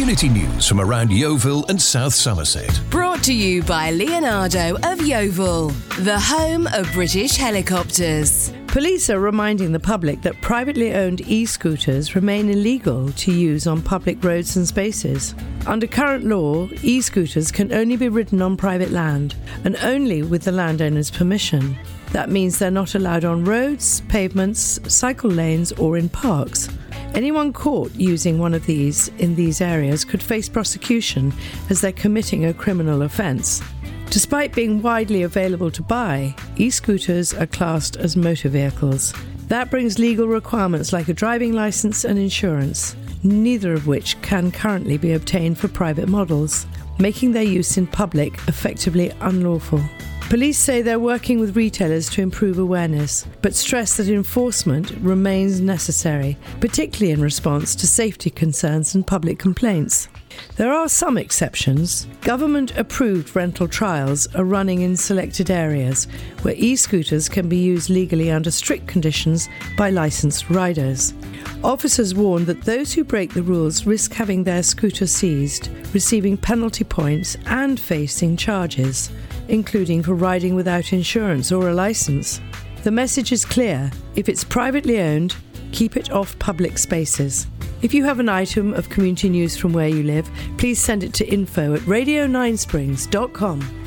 Community news from around Yeovil and South Somerset. Brought to you by Leonardo of Yeovil, the home of British helicopters. Police are reminding the public that privately owned e-scooters remain illegal to use on public roads and spaces. Under current law, e-scooters can only be ridden on private land and only with the landowner's permission. That means they're not allowed on roads, pavements, cycle lanes or in parks. Anyone caught using one of these in these areas could face prosecution as they're committing a criminal offence. Despite being widely available to buy, e-scooters are classed as motor vehicles. That brings legal requirements like a driving licence and insurance, neither of which can currently be obtained for private models, making their use in public effectively unlawful. Police say they're working with retailers to improve awareness, but stress that enforcement remains necessary, particularly in response to safety concerns and public complaints. There are some exceptions. Government-approved rental trials are running in selected areas where e-scooters can be used legally under strict conditions by licensed riders. Officers warn that those who break the rules risk having their scooter seized, receiving penalty points and facing charges, including for riding without insurance or a licence. The message is clear. If it's privately owned, keep it off public spaces. If you have an item of community news from where you live, please send it to info@radio9springs.com.